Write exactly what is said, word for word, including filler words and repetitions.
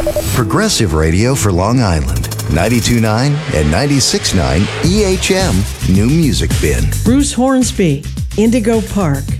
Progressive Radio for Long Island. ninety-two point nine and ninety-six point nine E H M New Music Bin. Bruce Hornsby, Indigo Park.